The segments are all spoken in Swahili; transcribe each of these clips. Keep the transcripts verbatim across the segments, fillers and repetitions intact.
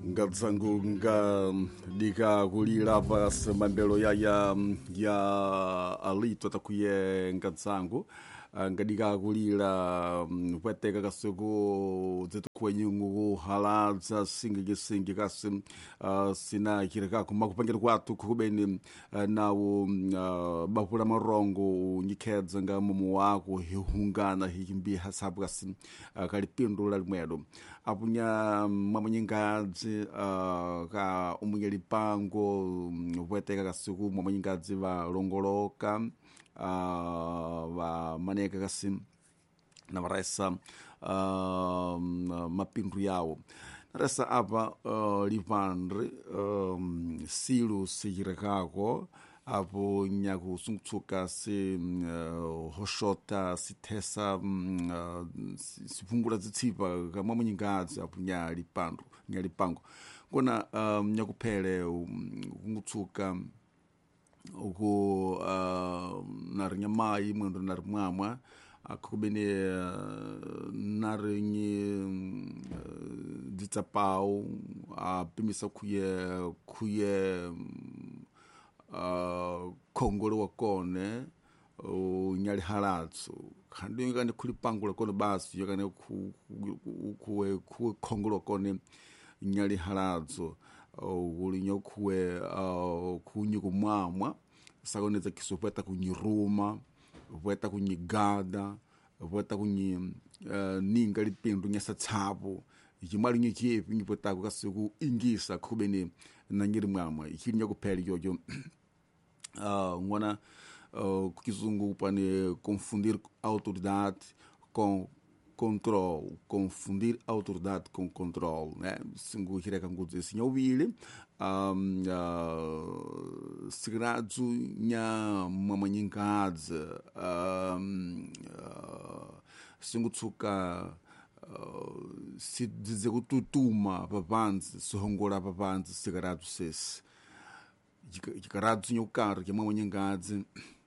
ngadzangu nga ndikakulira pa mambelo ya ya ya alito takuye ngadzangu ngadikakulira pweteka kasuku zetu kwenyungu haladza singi singi kasi sina kireka kumakupangira kwatu kubeni nawo bapula marongo nyikedza nga mumu wako hihungana himbi hasabu kasi kalipindula limwedo apunya mamanyingadzi ka umunyelipango pweteka kasuku mamanyingadzi va longoloka Uh, va maneka kasi na varesa uh, mapindu yawo naresa apa uh, livandre um, silu sijirekako apo nyaku sungtsuka si uh, hoshota sithesa um, uh, sifungula zitsipa kama mwenyingadzi apo nya lipandu nya lipango kona um, nyakuphele um, kungutsuka uku uh, narinya mai mwendo narimwamwa akubene uh, narinyi uh, ditsapao apimisa kuye kuye uh, kongolo wakone uh, nyali halatso kandi ngane kulipangula kone basi yakane ku ku ku kongolo wakone nyali halatso ulinyo kuwe uh, kunyuku mwamwa sakoneza kisopeta kunyiruma vweta kunyigada vweta kunyi uh, ninga lipindu nyasa tsapo ikimali nyikipi nyipota kukasiku ingisa kubeni nanyiri mwamwa ikilinyo kupeli yoyo uh, ngwana uh, kukizungu pane confundir autoridade com control, confundir autoridade com control, né? Singu hireka ngudze sinyawili um uh, sigradu nya mamanyingadze um uh, singu tsuka uh, si dize kututuma papanzi sihongola papanzi sigradu sesi jikaradu nyukaro kya mamanyingadze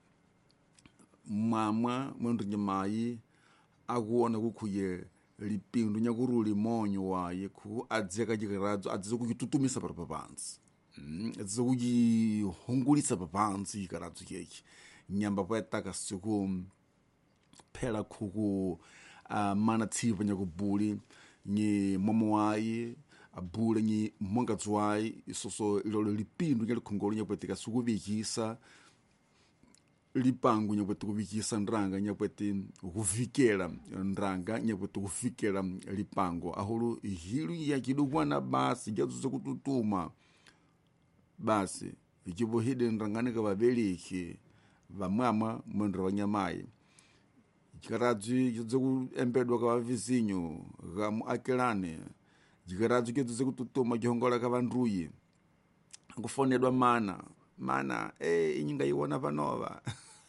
mama mwendo nyamayi akuona kukuye lipindu nyakuruli monyo waye ku adzeka jikaradzo adzizo kuyitutumisa para papanzi mm adzizo kuyihungulisa papanzi jikaradzo keke nyamba pwetaka siku phela kuku uh, mana tsiva nyakubuli ni momo waye abule ni mongadzi waye isoso ilolo lipindu nyalikhongolo nyapwetika sikuvikisa lipangu nyapwete kuvikisa ndranga nyapwete kuvikela ndranga nyapwete kuvikela lipango ahulu hilu yakidukwana basi jazuze kututuma basi ikibohide ndrangane ka babeliki vamwama mwendra wanyamayi jikaradzi kizuze kuembedwa ka vizinyo ga muakelane jikaradzi kizuze kututuma jihongola ka vandruyi kufonedwa mana mana eh inyinga yiwona vanova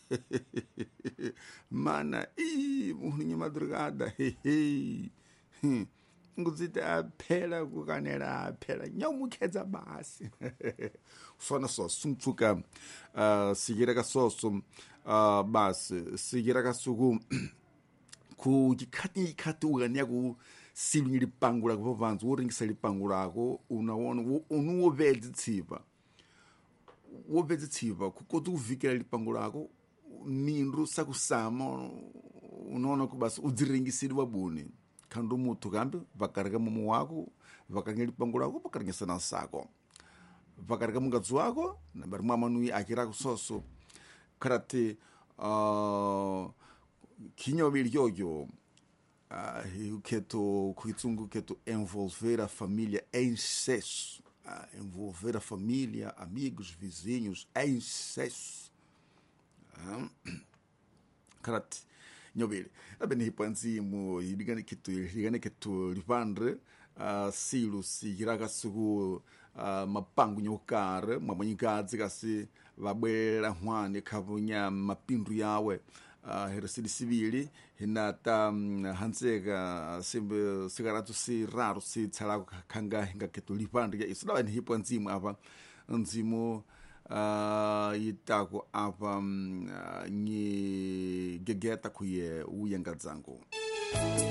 mana i muhunyi madrugada he he nguzita phela kukanela phela nyamukhedza basi sona so sungtsuka uh, sigira ka soso uh, basi sigira ka suku ku jikati ikati uganya ku silu lipangula ku vanzu uringisa lipangula ko unawona unuwo vedzi tsipa wobedze tsiva kukotu kuvikela lipango lako mindru sakusama unaona kubasi udziringisidwa buni khandu muthu kambe vakarika mumu wako vakarika lipango lako vakarikisa na sako vakarika mungadzi wako nambari mwamanu akira kusoso karate uh, kinyobili yoyo uh, keto kuitsungu keto envolver a família em excesso a envolver a família, amigos, vizinhos, em excesso. Karat, nyobele. Abene hipanzimu, iligane kitu, iligane kitu livandre, silu si hiraka sugu mapangu nyokare, mamanyingadzi kasi vabwela hwane kabunya mapindu yawe. Uh, heresidi civili hinata um, hansega simbe sigaratu si raro si tsala kanga hinga ketu lipande ya isla ni hipo nzimu apa nzimu uh, yitako apa um, uh, ni gegeta kuye uyengadzango